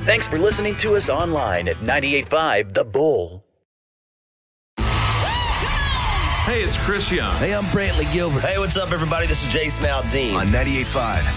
Thanks for listening to us online at 98.5 The Bull. Hey, it's Chris Young. Hey, I'm Brantley Gilbert. Hey, what's up, everybody? This is Jason Aldean. On 98.5